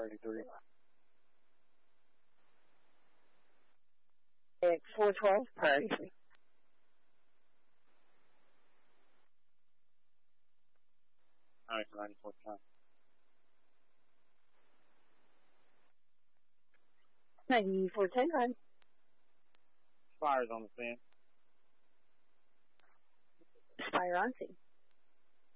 33. At 412, priority 3. Alright, 94 time. 9410, go ahead. Fire's on the scene. Spire on scene.